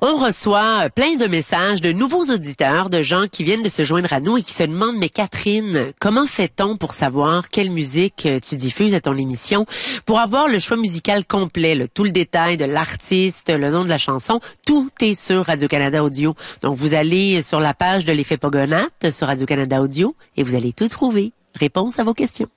On reçoit plein de messages de nouveaux auditeurs, de gens qui viennent de se joindre à nous et qui se demandent, mais Catherine, comment fait-on pour savoir quelle musique tu diffuses à ton émission? Pour avoir le choix musical complet, tout le détail de l'artiste, le nom de la chanson, tout est sur Radio-Canada Audio. Donc, vous allez sur la page de l'effet Pogonate sur Radio-Canada Audio et vous allez tout trouver. Réponse à vos questions.